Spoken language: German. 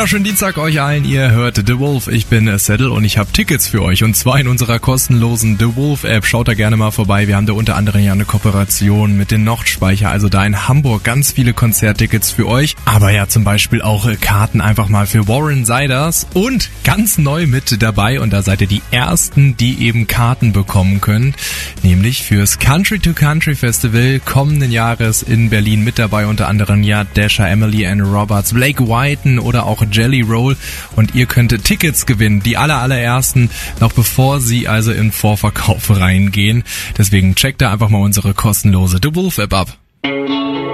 Wunderschönen Dienstag euch allen, ihr hört The Wolf, ich bin Saddle und ich habe Tickets für euch und zwar in unserer kostenlosen The Wolf App. Schaut da gerne mal vorbei, wir haben da unter anderem ja eine Kooperation mit den Nordspeicher, also da in Hamburg ganz viele Konzerttickets für euch, aber ja zum Beispiel auch Karten einfach mal für Warren Ziders und ganz neu mit dabei und da seid ihr die Ersten, die eben Karten bekommen können, nämlich fürs Country to Country Festival kommenden Jahres in Berlin mit dabei, unter anderem ja Dasha, Emily and Roberts, Blake Whiten oder auch Jelly Roll und ihr könnt Tickets gewinnen, die allerersten, noch bevor sie also in Vorverkauf reingehen. Deswegen checkt da einfach mal unsere kostenlose The Wolf App ab.